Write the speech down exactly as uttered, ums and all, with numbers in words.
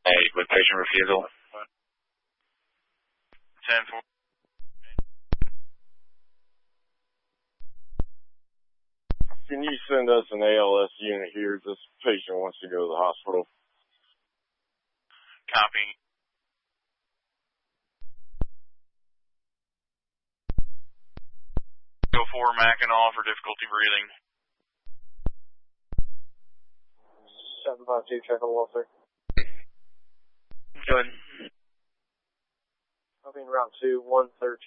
Hey, with patient refusal. ten four. Can you send us an A L S unit here? This patient wants to go to the hospital. Copy. Go for Mackinac for difficulty breathing. seven five two, check on welfare. Good. Copy in route two, one thirteen.